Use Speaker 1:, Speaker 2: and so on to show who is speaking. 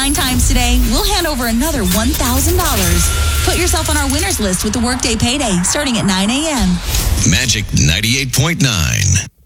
Speaker 1: 9 times today, we'll hand over another $1,000. Put yourself on our winners list with the Workday Payday starting at 9 a.m.
Speaker 2: Magic 98.9.